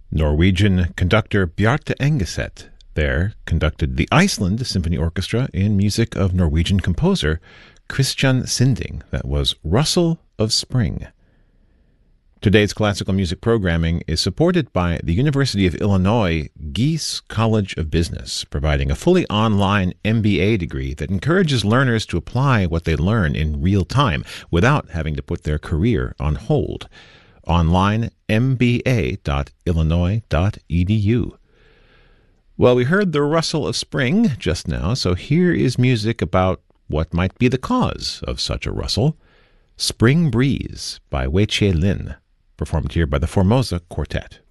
Norwegian conductor Bjarte Engeset there conducted the Iceland Symphony Orchestra in music of Norwegian composer Christian Sinding. That was Rustle of Spring. Today's classical music programming is supported by the University of Illinois Gies College of Business, providing a fully online MBA degree that encourages learners to apply what they learn in real time without having to put their career on hold. Online, mba.illinois.edu. Well, we heard the rustle of spring just now, so here is music about what might be the cause of such a rustle. Spring Breeze by Wei Che Lin, performed here by the Formosa Quartet.